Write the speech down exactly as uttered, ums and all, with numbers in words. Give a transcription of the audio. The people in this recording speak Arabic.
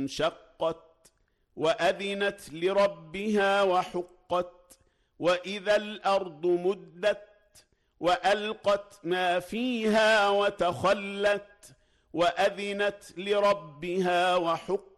انشقت وأذنت لربها وحقت وإذا الأرض مدت وألقت ما فيها وتخلت وأذنت لربها وحقت